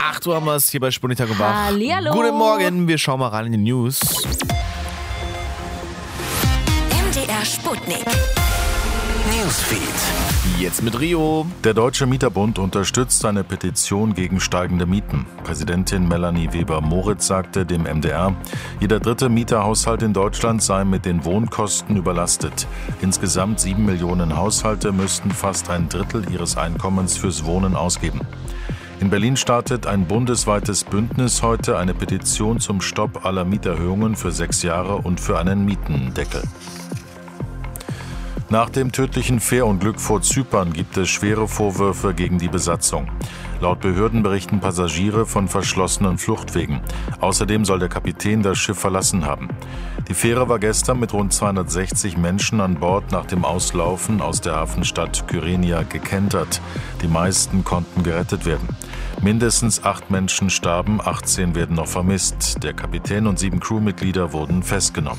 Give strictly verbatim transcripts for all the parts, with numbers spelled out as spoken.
acht Uhr haben wir es hier bei Sputnik Tag und Wach. Hallihallo. Guten Morgen, wir schauen mal rein in die News. M D R Sputnik. Newsfeed. Jetzt mit Rio. Der Deutsche Mieterbund unterstützt eine Petition gegen steigende Mieten. Präsidentin Melanie Weber-Moritz sagte dem M D R, jeder dritte Mieterhaushalt in Deutschland sei mit den Wohnkosten überlastet. Insgesamt sieben Millionen Haushalte müssten fast ein Drittel ihres Einkommens fürs Wohnen ausgeben. In Berlin startet ein bundesweites Bündnis heute, eine Petition zum Stopp aller Mieterhöhungen für sechs Jahre und für einen Mietendeckel. Nach dem tödlichen Fährunglück vor Zypern gibt es schwere Vorwürfe gegen die Besatzung. Laut Behörden berichten Passagiere von verschlossenen Fluchtwegen. Außerdem soll der Kapitän das Schiff verlassen haben. Die Fähre war gestern mit rund zweihundertsechzig Menschen an Bord nach dem Auslaufen aus der Hafenstadt Kyrenia gekentert. Die meisten konnten gerettet werden. Mindestens acht Menschen starben, achtzehn werden noch vermisst. Der Kapitän und sieben Crewmitglieder wurden festgenommen.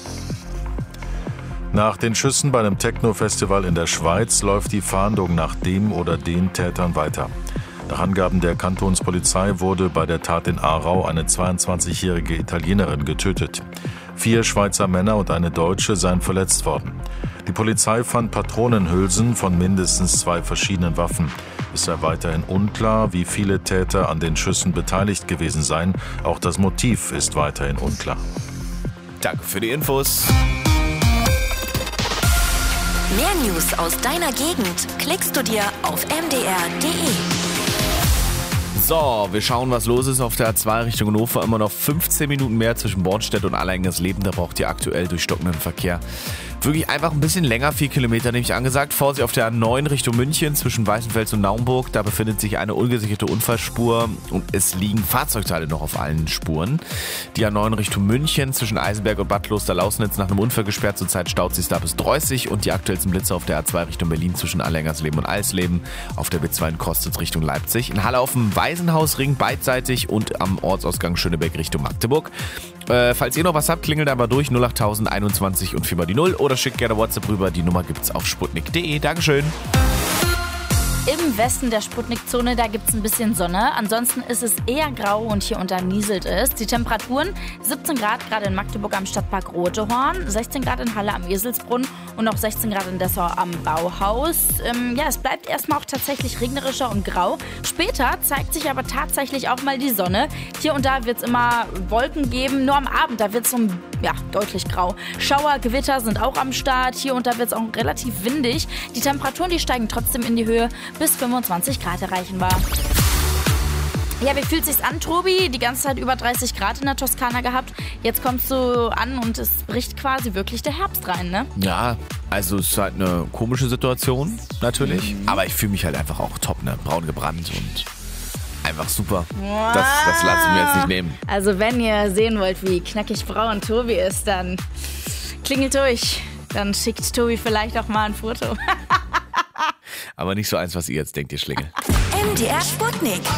Nach den Schüssen bei einem Techno-Festival in der Schweiz läuft die Fahndung nach dem oder den Tätern weiter. Nach Angaben der Kantonspolizei wurde bei der Tat in Aarau eine zweiundzwanzigjährige Italienerin getötet. Vier Schweizer Männer und eine Deutsche seien verletzt worden. Die Polizei fand Patronenhülsen von mindestens zwei verschiedenen Waffen. Es sei weiterhin unklar, wie viele Täter an den Schüssen beteiligt gewesen seien. Auch das Motiv ist weiterhin unklar. Danke für die Infos. Mehr News aus deiner Gegend klickst du dir auf m d r punkt d e. So, wir schauen, was los ist auf der A zwei Richtung Hannover. Immer noch fünfzehn Minuten mehr zwischen Bornstedt und Allereingersleben. Da braucht ihr aktuell durch stockenden Verkehr wirklich einfach ein bisschen länger, vier Kilometer nämlich angesagt. Vorsicht auf der A neun Richtung München zwischen Weißenfels und Naumburg. Da befindet sich eine ungesicherte Unfallspur und es liegen Fahrzeugteile noch auf allen Spuren. Die A neun Richtung München zwischen Eisenberg und Bad Klosterlausnitz nach einem Unfall gesperrt. Zurzeit staut sich da bis Dreußig und die aktuellsten Blitze auf der A zwei Richtung Berlin zwischen Allereingersleben und Eisleben. Auf der B zwei in Kostitz Richtung Leipzig. In Halle auf dem Waisenhausring beidseitig und am Ortsausgang Schönebeck Richtung Magdeburg. Äh, falls ihr noch was habt, klingelt einfach durch null acht null eins eins und viermal die null oder schickt gerne WhatsApp rüber. Die Nummer gibt's auf sputnik punkt de. Dankeschön. Im Westen der Sputnik-Zone, da gibt es ein bisschen Sonne. Ansonsten ist es eher grau und hier und da nieselt es. Die Temperaturen siebzehn Grad gerade in Magdeburg am Stadtpark Rotehorn, sechzehn Grad in Halle am Eselsbrunn und auch sechzehn Grad in Dessau am Bauhaus. Ähm, ja, es bleibt erstmal auch tatsächlich regnerischer und grau. Später zeigt sich aber tatsächlich auch mal die Sonne. Hier und da wird es immer Wolken geben. Nur am Abend, da wird es so ja, deutlich grau. Schauer, Gewitter sind auch am Start. Hier und da wird es auch relativ windig. Die Temperaturen, die steigen trotzdem in die Höhe. Bis fünfundzwanzig Grad erreichen wir. Ja, wie fühlt sich's an, Tobi? Die ganze Zeit über dreißig Grad in der Toskana gehabt. Jetzt kommst du an und es bricht quasi wirklich der Herbst rein, ne? Ja, also es ist halt eine komische Situation, natürlich. Mhm. Aber ich fühle mich halt einfach auch top, ne? Braun gebrannt und einfach super. Wow. Das, das lasse ich mir jetzt nicht nehmen. Also wenn ihr sehen wollt, wie knackig braun Tobi ist, dann klingelt durch. Dann schickt Tobi vielleicht auch mal ein Foto. Aber nicht so eins, was ihr jetzt denkt, ihr Schlingel. M D R Sputnik.